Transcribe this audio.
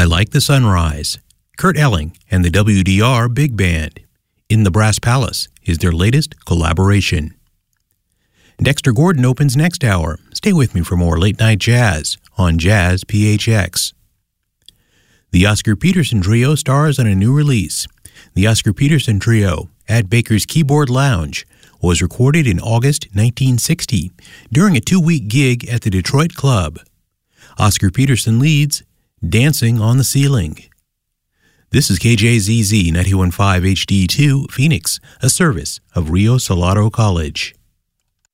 Like the Sunrise, Kurt Elling and the WDR Big Band. In the Brass Palace is their latest collaboration. Dexter Gordon opens next hour. Stay with me for more late night jazz on Jazz PHX. The Oscar Peterson Trio stars on a new release. The Oscar Peterson Trio at Baker's Keyboard Lounge was recorded in August 1960 during a 2-week gig at the Detroit Club. Oscar Peterson leads Dancing on the Ceiling. This is KJZZ 91.5 HD2 Phoenix, a service of Rio Salado College.